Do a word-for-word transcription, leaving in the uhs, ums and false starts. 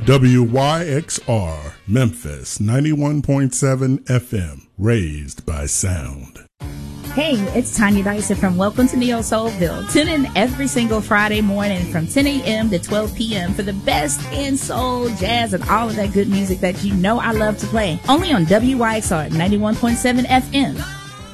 W Y X R, Memphis, ninety-one point seven F M, raised by sound. Hey, it's Tanya Dyson from Welcome to Neo Soulville. Tune in every single Friday morning from ten a.m. to twelve p.m. for the best in soul, jazz, and all of that good music that you know I love to play. Only on W Y X R ninety-one point seven F M.